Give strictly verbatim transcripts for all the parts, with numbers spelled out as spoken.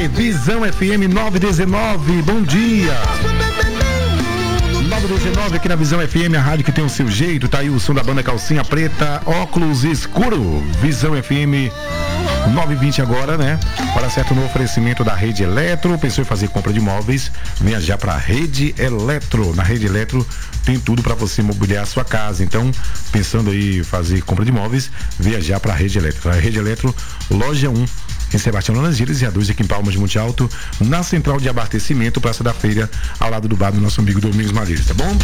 Visão F M nove dezenove, bom dia. nove dezenove aqui na Visão F M, a rádio que tem o seu jeito. Tá aí o som da banda Calcinha Preta, óculos escuro. Visão F M nove e vinte agora, né? Hora certa no oferecimento da Rede Eletro. Pensou em fazer compra de imóveis? Venha já pra Rede Eletro. Na Rede Eletro tem tudo para você mobiliar a sua casa. Então, pensando aí em fazer compra de imóveis, venha já pra Rede Eletro. A Rede Eletro, loja um, em Sebastião Laranjeiras, e a dois aqui em Palmas de Monte Alto, na central de abastecimento, Praça da Feira, ao lado do bar do nosso amigo Domingos Malheiros, tá bom?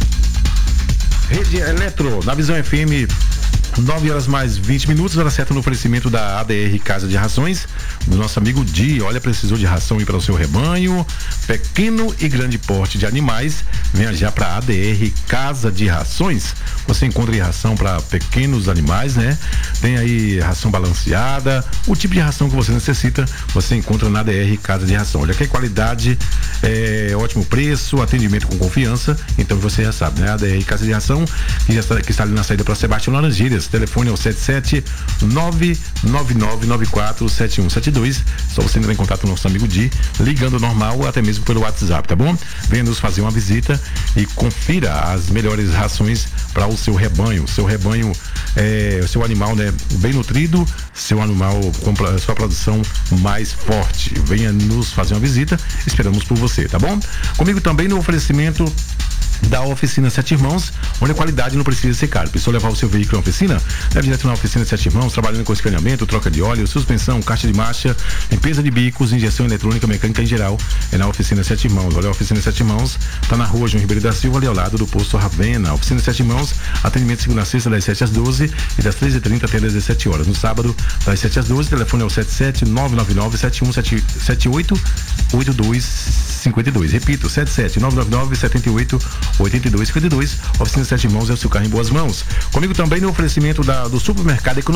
Rede Eletro, na Visão F M, nove horas mais vinte minutos, hora certa no oferecimento da A D R Casa de Rações, do nosso amigo Di. Olha, precisou de ração aí para o seu rebanho, pequeno e grande porte de animais, venha já para a A D R Casa de Rações. Você encontra aí ração para pequenos animais, né? Tem aí ração balanceada, o tipo de ração que você necessita, você encontra na A D R Casa de Ração. Olha que qualidade, é, ótimo preço, atendimento com confiança. Então você já sabe, né? A D R Casa de Ração, que já está, que está ali na saída para Sebastião Laranjeiras. Telefone é o sete sete nove nove nove nove quatro sete um sete dois. Só você entrar em contato com o nosso amigo Di, ligando normal ou até mesmo pelo WhatsApp, tá bom? Venha nos fazer uma visita e confira as melhores rações para o seu rebanho. Seu rebanho, é, o seu animal, né, bem nutrido, seu animal com a sua produção mais forte. Venha nos fazer uma visita, esperamos por você, tá bom? Comigo também no oferecimento da Oficina Sete Irmãos, onde a qualidade não precisa ser caro. Pensou levar o seu veículo à oficina? Leve direto na Oficina Sete Irmãos, trabalhando com escaneamento, troca de óleo, suspensão, caixa de marcha, limpeza de bicos, injeção eletrônica, mecânica em geral. É na Oficina Sete Irmãos. Olha, a Oficina Sete Irmãos tá na rua João Ribeiro da Silva, ali ao lado do posto Ravena. Oficina Sete Irmãos, atendimento segunda a sexta, das sete às doze e das treze e trinta até das dezessete horas. No sábado, das sete às doze, telefone é o sete sete nove nove nove sete um sete oito oito dois cinco dois. Repito, sete sete nove nove nove sete oito oito dois cinco dois. Oficina Sete Irmãos é o seu carro em boas mãos. Comigo também no oferecimento da, do supermercado Econômico.